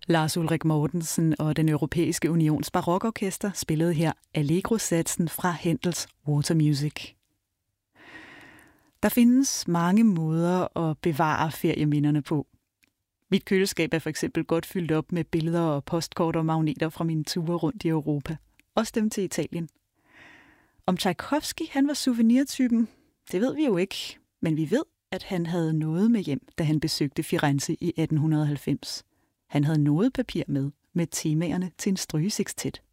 Lars Ulrik Mortensen og den Europæiske Unions Barokorkester spillede her Allegro-satsen fra Händels Water Music. Der findes mange måder at bevare ferieminderne på. Mit køleskab er for eksempel godt fyldt op med billeder og postkort og magneter fra mine ture rundt i Europa. Også dem til Italien. Om Tchaikovsky han var souvenirtypen, det ved vi jo ikke. Men vi ved, at han havde noget med hjem, da han besøgte Firenze i 1890. Han havde noget papir med temaerne til en strygesekstet.